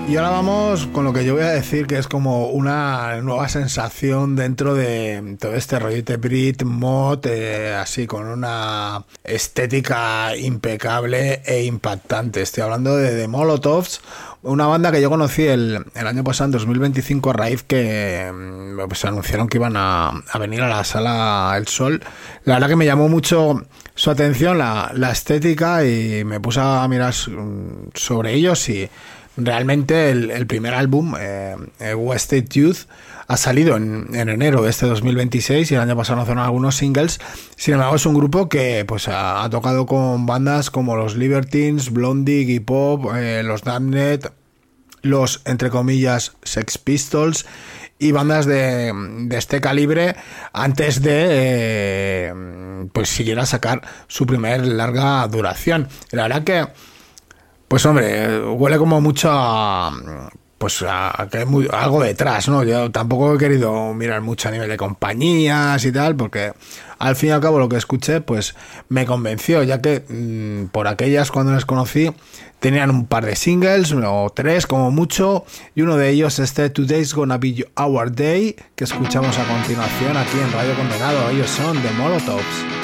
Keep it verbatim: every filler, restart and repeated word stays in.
Y ahora vamos con lo que yo voy a decir, que es como una nueva sensación dentro de todo este rollete Brit, mod, eh, así con una estética impecable e impactante. Estoy hablando de The Molotovs, una banda que yo conocí el, el año pasado, en dos mil veinticinco, a raíz que pues, anunciaron que iban a, a venir a la Sala El Sol. La verdad que me llamó mucho su atención la, la estética y me puse a mirar sobre ellos y realmente el, el primer álbum, eh, West State Youth, ha salido en, en enero de este dos mil veintiséis y el año pasado lanzaron algunos singles. Sin embargo, es un grupo que pues ha, ha tocado con bandas como los Libertines, Blondie, Iggy Pop, eh, los Damned, los, entre comillas, Sex Pistols y bandas de, de este calibre antes de eh, pues siquiera sacar su primer larga duración. La verdad que pues hombre, huele como mucho a, pues a, a que hay muy, algo detrás, ¿no? Yo tampoco he querido mirar mucho a nivel de compañías y tal, porque al fin y al cabo lo que escuché, pues me convenció, ya que mmm, por aquellas cuando les conocí tenían un par de singles, o tres como mucho, y uno de ellos este Today's Gonna Be Our Day, que escuchamos a continuación aquí en Radio Condenado. Ellos son The Molotovs.